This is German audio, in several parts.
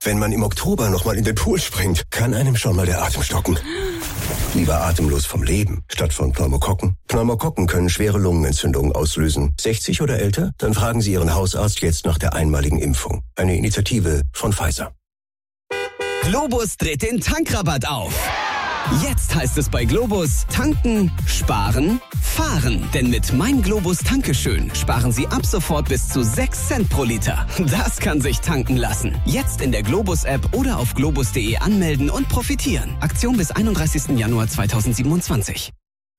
Wenn man im Oktober nochmal in den Pool springt, kann einem schon mal der Atem stocken. Lieber atemlos vom Leben, statt von Pneumokokken. Pneumokokken können schwere Lungenentzündungen auslösen. 60 oder älter? Dann fragen Sie Ihren Hausarzt jetzt nach der einmaligen Impfung. Eine Initiative von Pfizer. Globus dreht den Tankrabatt auf. Jetzt heißt es bei Globus: tanken, sparen, fahren. Denn mit Mein Globus Tankeschön sparen Sie ab sofort bis zu 6 Cent pro Liter. Das kann sich tanken lassen. Jetzt in der Globus-App oder auf globus.de anmelden und profitieren. Aktion bis 31. Januar 2027.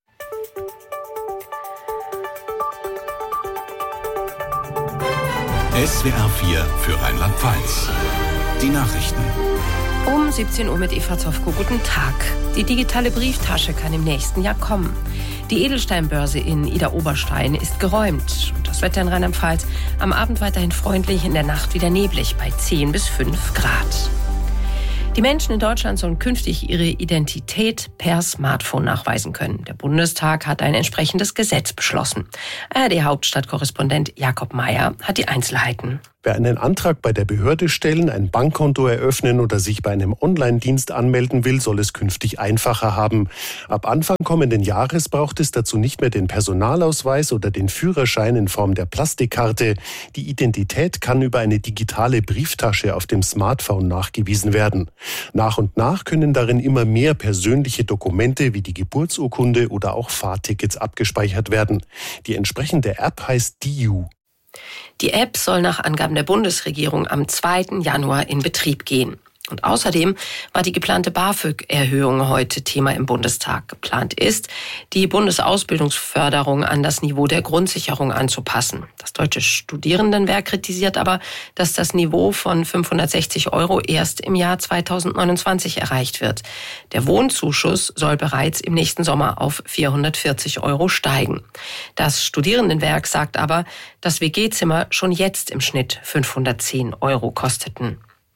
SWR 4 für Rheinland-Pfalz. Die Nachrichten. Um 17 Uhr mit Eva Zofko. Guten Tag. Die digitale Brieftasche kann im nächsten Jahr kommen. Die Edelsteinbörse in Idar-Oberstein ist geräumt. Und das Wetter in Rheinland-Pfalz am Abend weiterhin freundlich, in der Nacht wieder neblig bei 10 bis 5 Grad. Die Menschen in Deutschland sollen künftig ihre Identität per Smartphone nachweisen können. Der Bundestag hat ein entsprechendes Gesetz beschlossen. ARD-Hauptstadtkorrespondent Jakob Meyer hat die Einzelheiten. Wer einen Antrag bei der Behörde stellen, ein Bankkonto eröffnen oder sich bei einem Online-Dienst anmelden will, soll es künftig einfacher haben. Ab Anfang kommenden Jahres braucht es dazu nicht mehr den Personalausweis oder den Führerschein in Form der Plastikkarte. Die Identität kann über eine digitale Brieftasche auf dem Smartphone nachgewiesen werden. Nach und nach können darin immer mehr persönliche Dokumente wie die Geburtsurkunde oder auch Fahrtickets abgespeichert werden. Die entsprechende App heißt DIU. Die App soll nach Angaben der Bundesregierung am 2. Januar in Betrieb gehen. Und außerdem war die geplante BAföG-Erhöhung heute Thema im Bundestag. Geplant ist, die Bundesausbildungsförderung an das Niveau der Grundsicherung anzupassen. Das Deutsche Studierendenwerk kritisiert aber, dass das Niveau von 560 € erst im Jahr 2029 erreicht wird. Der Wohnzuschuss soll bereits im nächsten Sommer auf 440 € steigen. Das Studierendenwerk sagt aber, dass WG-Zimmer schon jetzt im Schnitt 510 € kosteten.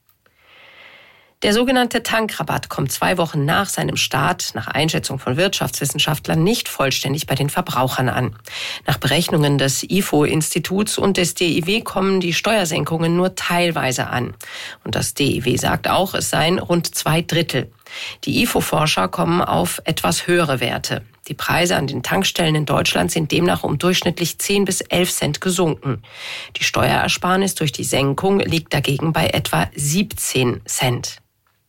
Der sogenannte Tankrabatt kommt 2 Wochen nach seinem Start, nach Einschätzung von Wirtschaftswissenschaftlern, nicht vollständig bei den Verbrauchern an. Nach Berechnungen des IFO-Instituts und des DIW kommen die Steuersenkungen nur teilweise an. Und das DIW sagt auch, es seien rund 2/3. Die IFO-Forscher kommen auf etwas höhere Werte. Die Preise an den Tankstellen in Deutschland sind demnach um durchschnittlich 10 bis 11 Cent gesunken. Die Steuerersparnis durch die Senkung liegt dagegen bei etwa 17 Cent.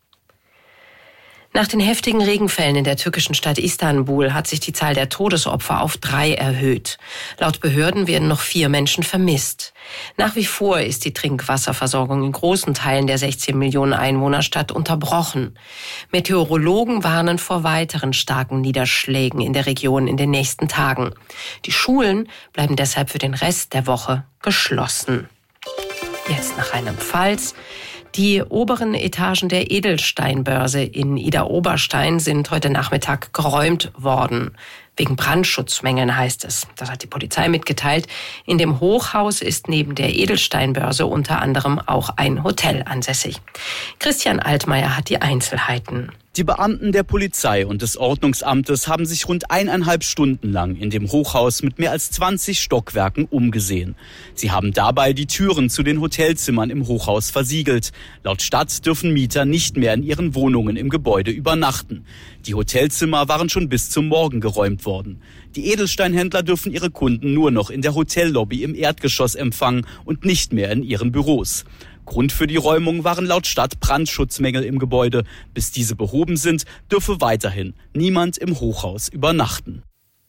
Nach den heftigen Regenfällen in der türkischen Stadt Istanbul hat sich die Zahl der Todesopfer auf 3 erhöht. Laut Behörden werden noch 4 Menschen vermisst. Nach wie vor ist die Trinkwasserversorgung in großen Teilen der 16 Millionen Einwohnerstadt unterbrochen. Meteorologen warnen vor weiteren starken Niederschlägen in der Region in den nächsten Tagen. Die Schulen bleiben deshalb für den Rest der Woche geschlossen. Jetzt nach Rheinland-Pfalz. Die oberen Etagen der Edelsteinbörse in Idar-Oberstein sind heute Nachmittag geräumt worden. Wegen Brandschutzmängeln heißt es. Das hat die Polizei mitgeteilt. In dem Hochhaus ist neben der Edelsteinbörse unter anderem auch ein Hotel ansässig. Christian Altmaier hat die Einzelheiten. Die Beamten der Polizei und des Ordnungsamtes haben sich rund 1,5 Stunden lang in dem Hochhaus mit mehr als 20 Stockwerken umgesehen. Sie haben dabei die Türen zu den Hotelzimmern im Hochhaus versiegelt. Laut Stadt dürfen Mieter nicht mehr in ihren Wohnungen im Gebäude übernachten. Die Hotelzimmer waren schon bis zum Morgen geräumt worden. Die Edelsteinhändler dürfen ihre Kunden nur noch in der Hotellobby im Erdgeschoss empfangen und nicht mehr in ihren Büros. Grund für die Räumung waren laut Stadt Brandschutzmängel im Gebäude. Bis diese behoben sind, dürfe weiterhin niemand im Hochhaus übernachten.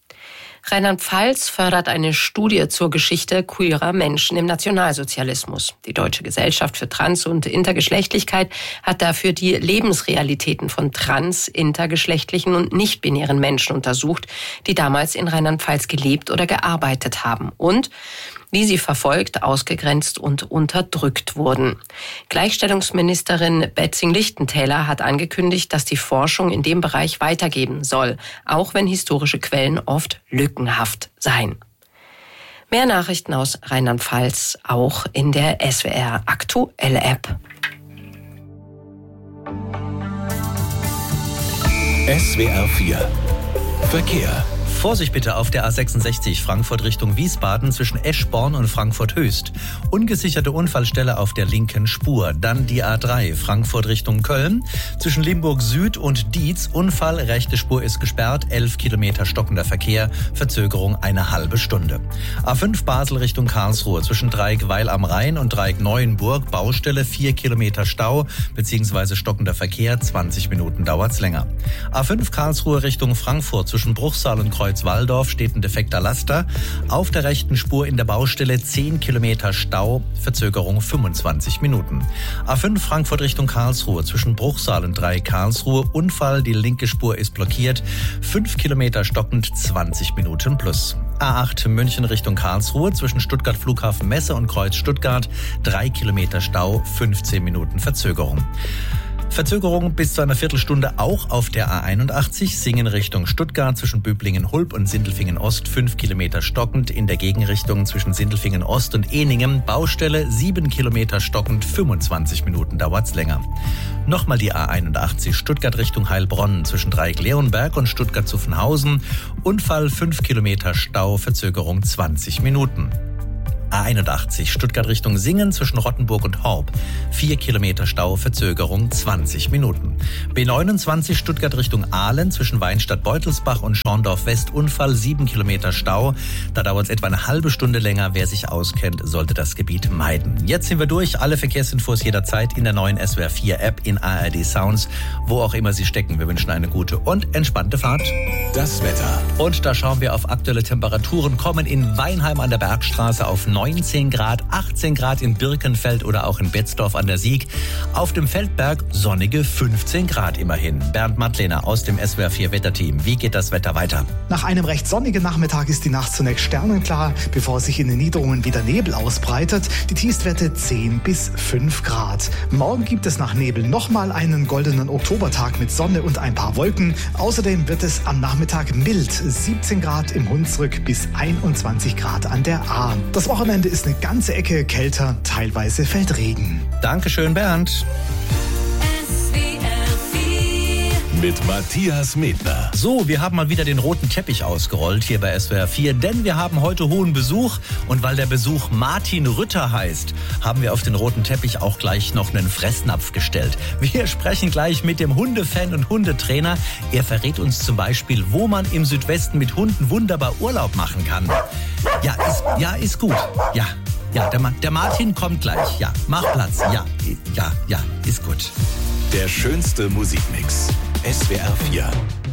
Rheinland-Pfalz fördert eine Studie zur Geschichte queerer Menschen im Nationalsozialismus. Die Deutsche Gesellschaft für Trans- und Intergeschlechtlichkeit hat dafür die Lebensrealitäten von trans-, intergeschlechtlichen und nicht-binären Menschen untersucht, die damals in Rheinland-Pfalz gelebt oder gearbeitet haben und wie sie verfolgt, ausgegrenzt und unterdrückt wurden. Gleichstellungsministerin Betzing-Lichtentäler hat angekündigt, dass die Forschung in dem Bereich weitergehen soll, auch wenn historische Quellen oft lückenhaft seien. Mehr Nachrichten aus Rheinland-Pfalz auch in der SWR Aktuelle App. SWR 4 Verkehr. Vorsicht bitte auf der A66 Frankfurt Richtung Wiesbaden zwischen Eschborn und Frankfurt Höchst. Ungesicherte Unfallstelle auf der linken Spur. Dann die A3 Frankfurt Richtung Köln zwischen Limburg Süd und Dietz. Unfall, rechte Spur ist gesperrt, 11 Kilometer stockender Verkehr, Verzögerung eine halbe Stunde. A5 Basel Richtung Karlsruhe zwischen Dreieck Weil am Rhein und Dreieck Neuenburg. Baustelle, 4 Kilometer Stau bzw. stockender Verkehr, 20 Minuten dauert's länger. A5 Karlsruhe Richtung Frankfurt zwischen Bruchsal und Kreuzwaldorf steht ein defekter Laster. Auf der rechten Spur in der Baustelle 10 Kilometer Stau, Verzögerung 25 Minuten. A5 Frankfurt Richtung Karlsruhe zwischen Bruchsal und Dreieck Karlsruhe. Unfall, die linke Spur ist blockiert. 5 Kilometer stockend, 20 Minuten plus. A8 München Richtung Karlsruhe zwischen Stuttgart Flughafen Messe und Kreuz Stuttgart. 3 Kilometer Stau, 15 Minuten Verzögerung. Verzögerung bis zu einer Viertelstunde auch auf der A81 Singen Richtung Stuttgart zwischen Böblingen-Hulb und Sindelfingen-Ost 5 Kilometer stockend, in der Gegenrichtung zwischen Sindelfingen-Ost und Ehningen Baustelle 7 Kilometer stockend, 25 Minuten dauert's länger. Nochmal die A81 Stuttgart Richtung Heilbronn zwischen Dreieck Leonberg und Stuttgart-Zuffenhausen. Unfall 5 Kilometer Stau, Verzögerung 20 Minuten. A81 Stuttgart Richtung Singen zwischen Rottenburg und Horb. 4 Kilometer Stau, Verzögerung 20 Minuten. B29 Stuttgart Richtung Aalen zwischen Weinstadt-Beutelsbach und Schorndorf West. Unfall, 7 Kilometer Stau. Da dauert es etwa eine halbe Stunde länger. Wer sich auskennt, sollte das Gebiet meiden. Jetzt sind wir durch. Alle Verkehrsinfos jederzeit in der neuen SWR 4 App, in ARD Sounds, wo auch immer Sie stecken. Wir wünschen eine gute und entspannte Fahrt. Das Wetter. Und da schauen wir auf aktuelle Temperaturen. Kommen in Weinheim an der Bergstraße auf 19 Grad, 18 Grad in Birkenfeld oder auch in Betzdorf an der Sieg. Auf dem Feldberg sonnige 15 Grad immerhin. Bernd Mattlehner aus dem SWR 4 Wetterteam. Wie geht das Wetter weiter? Nach einem recht sonnigen Nachmittag ist die Nacht zunächst sternenklar, bevor sich in den Niederungen wieder Nebel ausbreitet. Die Tiefstwerte 10 bis 5 Grad. Morgen gibt es nach Nebel nochmal einen goldenen Oktobertag mit Sonne und ein paar Wolken. Außerdem wird es am Nachmittag mild. 17 Grad im Hunsrück bis 21 Grad an der Ahr. Das Wochenende ist eine ganze Ecke kälter, teilweise fällt Regen. Dankeschön, Bernd. Mit Matthias Medner. So, wir haben mal wieder den roten Teppich ausgerollt hier bei SWR 4, denn wir haben heute hohen Besuch und weil der Besuch Martin Rütter heißt, haben wir auf den roten Teppich auch gleich noch einen Fressnapf gestellt. Wir sprechen gleich mit dem Hundefan und Hundetrainer. Er verrät uns zum Beispiel, wo man im Südwesten mit Hunden wunderbar Urlaub machen kann. Ist gut. Ja, der Martin kommt gleich. Ja, mach Platz. Ja, ist gut. Der schönste Musikmix. SWR 4.